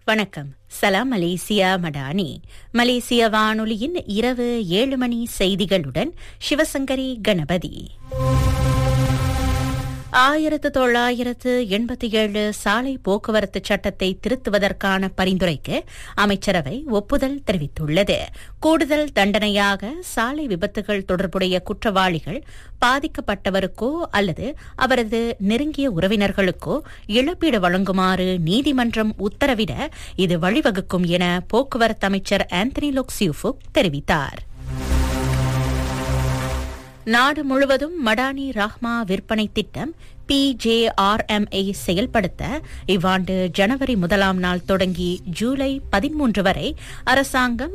வணக்கம். சலாம் மலேசியா மடானி. மலேசிய வானொலியின் இரவு 7 மணி செய்திகளுடன் சிவசங்கரி கணபதி. 1987 சாலை போக்குவரத்து சட்டத்தை திருத்துவதற்கான பரிந்துரைக்கு அமைச்சரவை ஒப்புதல் தெரிவித்துள்ளது. கூடுதல் தண்டனையாக சாலை விபத்துகள் தொடர்புடைய குற்றவாளிகள் பாதிக்கப்பட்டவருக்கோ அல்லது அவரது நெருங்கிய உறவினர்களுக்கோ இழப்பீடு வழங்குமாறு நீதிமன்றம் உத்தரவிட இது வழிவகுக்கும் என போக்குவரத்து அமைச்சர் ஆந்தனி லோக்சியூஃபுக் தெரிவித்தார். நாடு முழுவதும் மடானி ராஹ்மா விற்பனை திட்டம் PJRMA செயல்படுத்த இவ்வாண்டு ஜனவரி 1 தொடங்கி ஜூலை 13 வரை அரசாங்கம்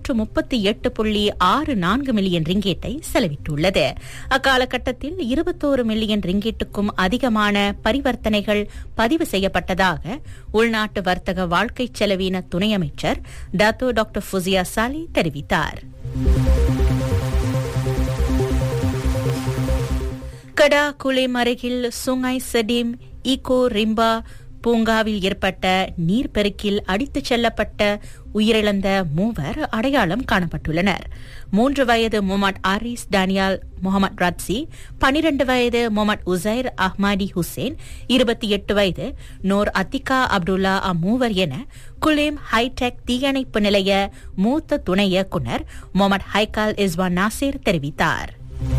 238.64 மில்லியன் ரிங்கேட்டை செலவிட்டுள்ளது. அக்காலகட்டத்தில் 21 மில்லியன் ரிங்கேட்டுக்கும் அதிகமான பரிவர்த்தனைகள் பதிவு செய்யப்பட்டதாக உள்நாட்டு வர்த்தக வாழ்க்கை செலவின துணை அமைச்சர் டாத்தோ டாக்டர் ஃபுசியா சாலி தெரிவித்தார். கடா குலேம் அருகில் சுங்காய் செடிம் ஈகோ ரிம்பா பூங்காவில் ஏற்பட்ட நீர்ப்பெருக்கில் அடித்துச் செல்லப்பட்ட உயிரிழந்த 3 அடையாளம் காணப்பட்டுள்ளனர். 3 வயது முகமது ஆரிஸ் டானியால் முகமது ரட்சி, 12 வயது முகமது உசைர் அஹ்மதி ஹுசேன், 28 வயது நோர் அத்திகா அப்துல்லா அம்மூவர் என குலேம் ஹைடெக் தீயணைப்பு நிலைய மூத்த துணை இயக்குநர் முகமது ஹைகால் இஸ்வான் நாசிர் தெரிவித்தார்.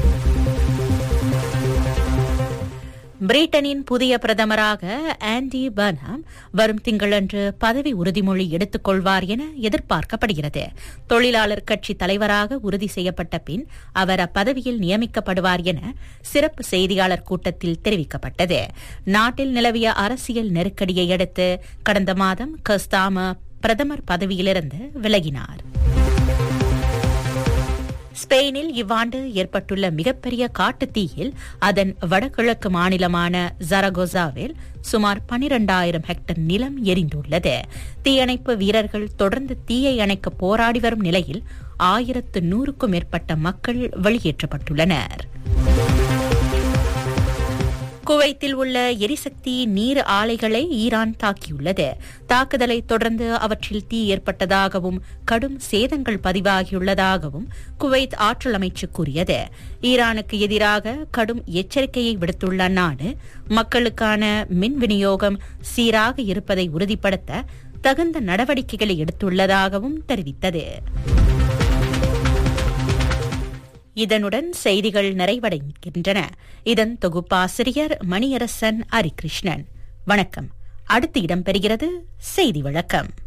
பிரிட்டனின் புதிய பிரதமராக ஆண்டி பர்ன்ஹாம் வரும் திங்களன்று பதவி உறுதிமொழி எடுத்துக் கொள்வார் என எதிர்பார்க்கப்படுகிறது. தொழிலாளர் கட்சி தலைவராக உறுதி செய்யப்பட்ட பின் அவர் அப்பதவியில் நியமிக்கப்படுவார் என சிறப்பு செய்தியாளர் கூட்டத்தில் தெரிவிக்கப்பட்டது. நாட்டில் நிலவிய அரசியல் நெருக்கடியை அடுத்து கடந்த மாதம் கஸ்தாம பிரதமர் பதவியிலிருந்து விலகினார். ஸ்பெயினில் இவ்வாண்டு ஏற்பட்டுள்ள மிகப்பெரிய காட்டுத்தீயில் அதன் வடகிழக்கு மாநிலமான ஜரகோசாவில் சுமார் 12,000 ஹெக்டர் நிலம் எரிந்துள்ளது. தீயணைப்பு வீரர்கள் தொடர்ந்து தீயை அணைக்க போராடி வரும் நிலையில் 1100க்கும் மேற்பட்ட மக்கள் வெளியேற்றப்பட்டுள்ளனர். குவைத்தில் உள்ள எரிசக்தி நீர் ஆலைகளை ஈரான் தாக்கியுள்ளது. தாக்குதலை தொடர்ந்து அவற்றில் தீ ஏற்பட்டதாகவும் கடும் சேதங்கள் பதிவாகியுள்ளதாகவும் குவைத் ஆற்றல் அமைச்சு கூறியது. ஈரானுக்கு எதிராக கடும் எச்சரிக்கையை விடுத்துள்ள அந்நாடு மக்களுக்கான மின் விநியோகம் சீராக இருப்பதை உறுதிப்படுத்த தகுந்த நடவடிக்கைகளை எடுத்துள்ளதாகவும் தெரிவித்தது. இதனுடன் செய்திகள் நிறைவடைகின்றன. இதன் தொகுப்பாசிரியர் மணியரசன் ஹரிகிருஷ்ணன். வணக்கம். அடுத்து இடம்பெறுகிறது செய்தி விளக்கம்.